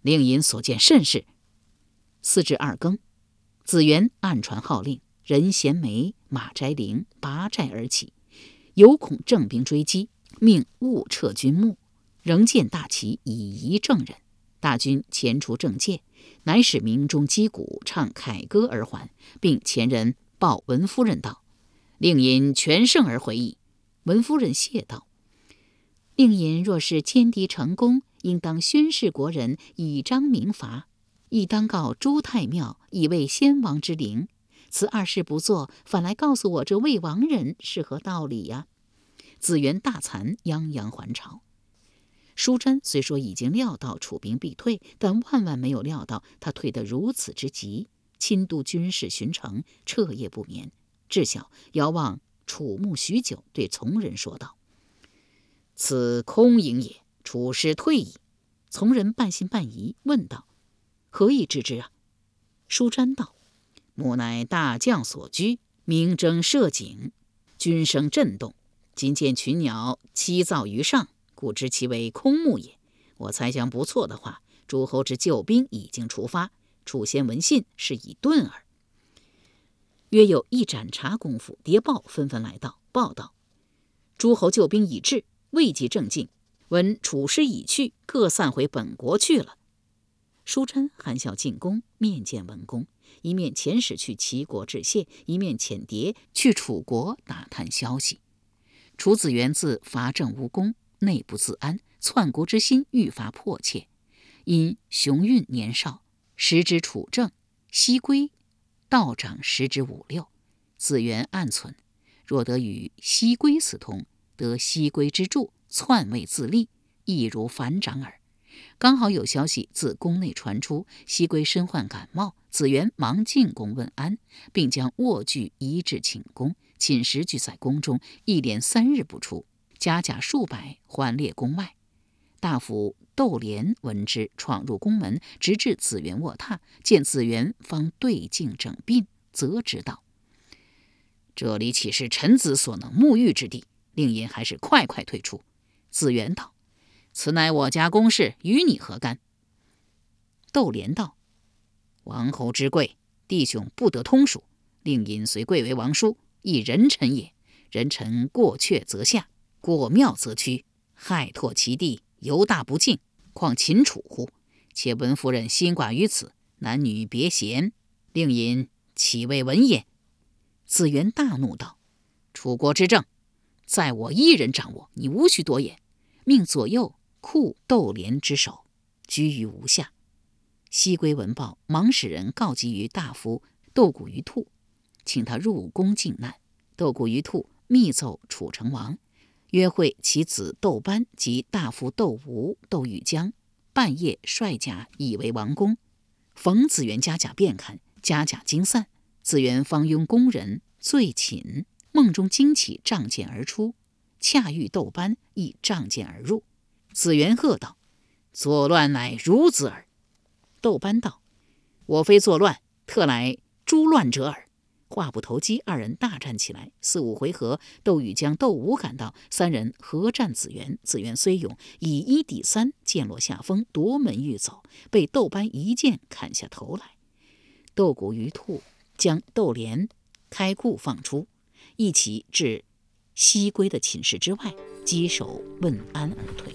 令尹所见甚是。4至2更，子元暗传号令，人衔枚、马摘铃，拔寨而起，有恐郑兵追击，命勿撤军幕，仍见大旗以仪正人。大军前除郑界，乃使鸣钟击鼓，唱凯歌而还，并前人报文夫人道：令尹全胜而回矣。文夫人谢道：令尹若是歼敌成功，应当宣示国人，以彰明罚，亦当告朱太庙，以慰先王之灵。此2事不做，反来告诉我这魏王人是何道理呀？子元大惭，泱泱还朝。舒詹虽说已经料到楚兵必退，但万万没有料到他退得如此之急，亲督军士巡城，彻夜不眠，至晓遥望楚目许久，对从人说道：此空营也，楚师退矣。从人半信半疑，问道：何以知之啊？舒詹道：母乃大将所居，明征射井，军声震动，今见群鸟栖噪于上，故知其为空目也。我猜想不错的话，诸侯之救兵已经出发，楚先闻信，是以遁耳。约有1盏茶功夫，谍报纷纷来到，报道诸侯救兵已至，未及正进，闻楚师已去，各散回本国去了。舒詹含笑进宫，面见文公，一面遣使去齐国致谢，一面遣谍去楚国打探消息。楚子元自伐郑无功，内不自安，篡国之心愈发迫切。因熊运年少，时之楚政，西归道长时之5、6。子元暗存，若得与西归私通，得西归之助，篡位自立，易如反掌耳。刚好有消息自宫内传出，西归身患感冒，子元忙进宫问安，并将卧具移至寝宫，寝食俱在宫中，一连3日不出，甲数百还列宫外。大夫窦连闻之，闯入宫门，直至子元卧榻，见子元方对镜整鬓，责之道：这里岂是臣子所能沐浴之地？令尹还是快快退出。子元道：此乃我家公事，与你何干？窦连道：王侯之贵，弟兄不得通属。令尹虽贵为王叔，亦人臣也。人臣过阙则下，过庙则屈，害拓其地，犹大不敬，况秦楚乎？且闻夫人心挂于此，男女别嫌，令尹岂为闻也？子元大怒道：楚国之政，在我一人掌握，你无需多言。命左右库窦连之手，居于无下。西归闻报，忙使人告急于大夫窦谷于兔，请他入宫靖难。窦谷于兔密奏楚成王，约会其子窦班及大夫窦吴、窦禹姜，半夜率甲以为王宫。逢子元家甲便看，家甲惊散。子元方拥宫人醉寝，梦中惊起，仗剑而出，恰遇窦班，亦仗剑而入。子元喝道：作乱乃孺子耳。窦班道：我非作乱，特来诛乱者耳。话不投机，2人大战起来，4、5回合，窦禹将、窦吴赶到，3人合战子元。子元虽勇，以1抵3，剑落下风，夺门欲走，被窦班一剑砍下头来。窦谷于兔将窦连开库放出，一起至西归的寝室之外，稽首问安而退。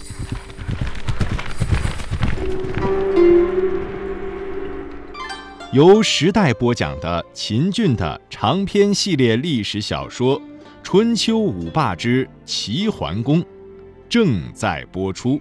由时代播讲的秦俊的长篇系列历史小说《春秋五霸之齐桓公》正在播出。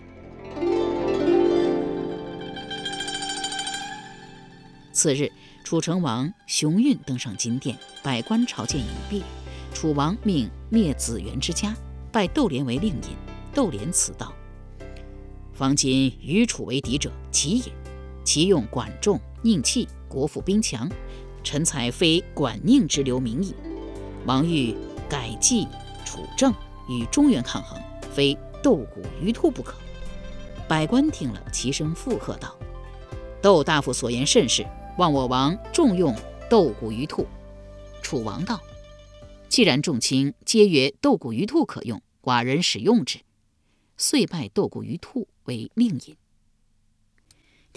次日，楚成王熊运登上金殿，百官朝见已毕。楚王命灭子元之家，拜窦连为令尹。窦连辞道：方今与楚为敌者，齐也。其用管仲、宁戚，国富兵强，臣才非管宁之流民矣。王欲改继楚政，与中原抗衡，非窦谷于兔不可。百官听了，齐声附和道：窦大夫所言甚是，望我王重用窦谷于兔。楚王道：既然众卿皆曰窦谷于兔可用，寡人使用之。遂拜窦谷于兔为令尹。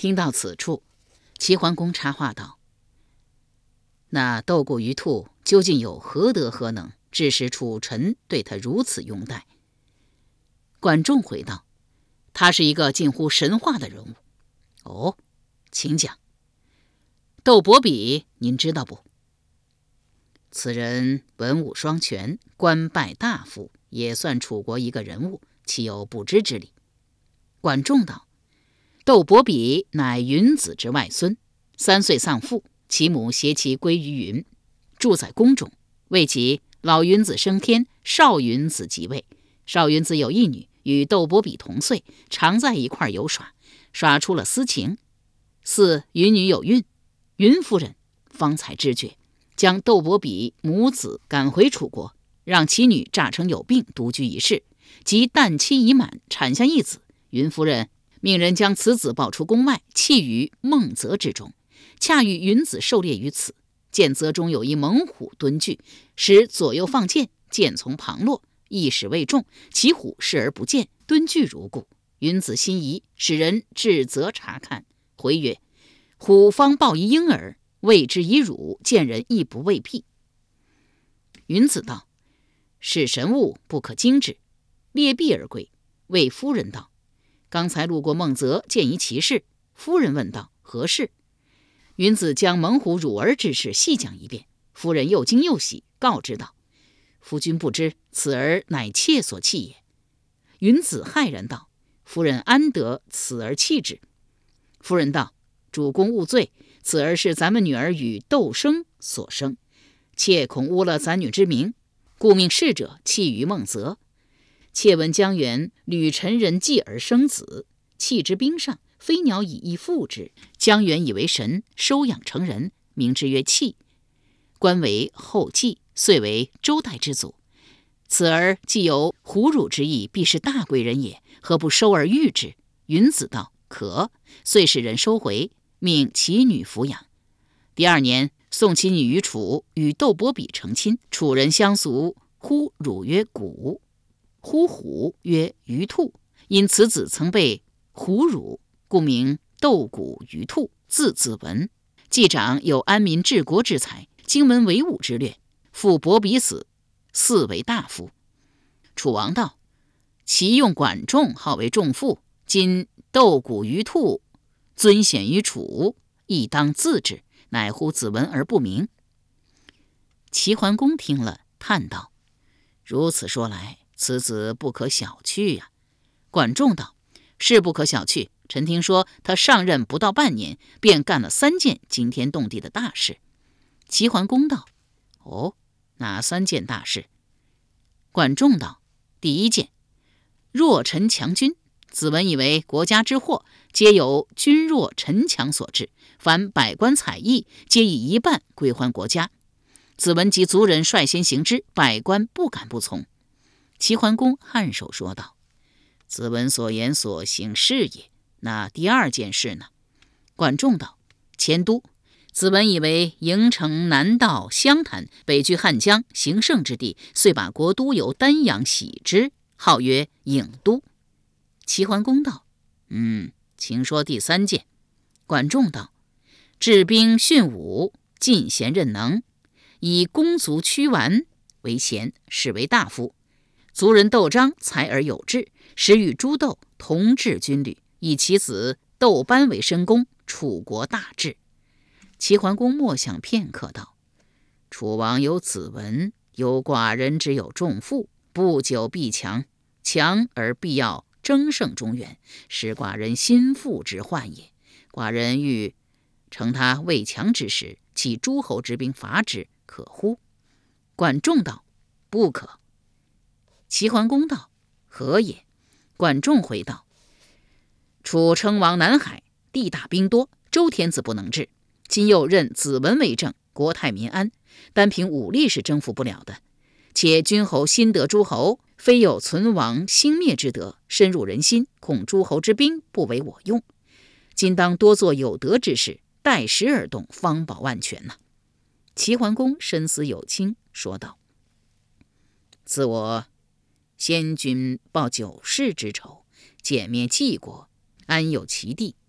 听到此处，齐桓公插话道：“那斗谷于兔究竟有何德何能，致使楚臣对他如此拥戴？”管仲回道：“他是一个近乎神话的人物。”“哦，请讲。”“窦伯比您知道不？”“此人文武双全，官拜大夫，也算楚国一个人物，岂有不知之理？”管仲道：“窦伯比乃云子之外孙，3岁丧父，其母携其归于云，住在宫中。为其老云子升天，少云子即位。少云子有一女，与窦伯比同岁，常在一块游耍，耍出了私情。似云女有孕，云夫人方才知觉，将窦伯比母子赶回楚国，让其女诈称有病，独居一室。及旦期已满，产下一子。云夫人命人将此子抱出宫外，弃于孟泽之中。恰遇云子狩猎于此，见泽中有一猛虎蹲踞，使左右放箭，箭从旁落，一矢未中，其虎视而不见，蹲踞如故。云子心疑，使人至泽查看，回曰：虎方抱一婴儿，喂之以乳，见人亦不畏辟。云子道：是神物，不可惊之。猎毕而归，谓夫人道：刚才路过孟泽，见一奇事。夫人问道：何事？云子将猛虎辱儿之事细讲一遍。夫人又惊又喜，告知道：夫君不知，此儿乃妾所弃也。云子骇然道：夫人安得此儿弃之？夫人道：主公勿罪，此儿是咱们女儿与窦生所生，妾恐污了咱女之名，故命侍者弃于孟泽。妾闻江原吕陈人继而生子，弃之冰上，飞鸟以翼复之，江原以为神，收养成人，名之曰弃。官为后继，遂为周代之祖。此儿既有虎辱之意，必是大贵人也，何不收而育之？云子道：可。遂使人收回，命其女抚养。第2年，送其女于楚，与窦伯比成亲。楚人相俗，呼乳曰谷，呼虎曰鱼兔，因此子曾被虎辱，故名窦谷于兔，字子文。季长有安民治国之才，经文为武之略，父伯比死，嗣为大夫。楚王道：其用管仲，号为仲父，今窦谷于兔，尊显于楚，亦当自治，乃乎子文而不明。齐桓公听了，叹道：如此说来，此子不可小觑呀。管仲道：是不可小觑，臣听说他上任不到半年，便干了3件惊天动地的大事。齐桓公道：哦，哪3件大事？管仲道：第1件，弱臣强军。子文以为国家之祸，皆由君弱臣强所致，凡百官采邑，皆以一半归还国家。子文及族人率先行之，百官不敢不从。齐桓公颔首说道：子文所言所行是也，那第2件事呢？管仲道：迁都。子文以为营城南道湘潭，北据汉江，行胜之地，遂把国都由丹阳徙之，号曰郢都。齐桓公道：请说第3件。管仲道：治兵训武，进贤任能，以公族屈完为贤，是为大夫。族人窦章才而有志，时与诸窦同治军旅，以其子窦班为申公，楚国大治。齐桓公默想片刻道：楚王有子文，有寡人之有仲父，不久必强，强而必要争胜中原，使寡人心腹之患也。寡人欲乘他未强之时，弃诸侯之兵伐之，可乎？管仲道：不可。齐桓公道：何也？管仲回道：楚称王南海，地大兵多，周天子不能治，今又任子文为政，国泰民安，单凭武力是征服不了的。且君侯新得诸侯，非有存亡兴灭之德，深入人心，恐诸侯之兵不为我用。今当多做有德之事，待时而动，方保万全呐。齐桓公深思有倾，说道：自我先君报9世之仇，歼灭晋国，安有其地？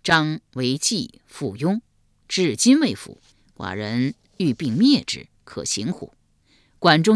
张为季附庸，至今未服。寡人欲并灭之，可行乎？管仲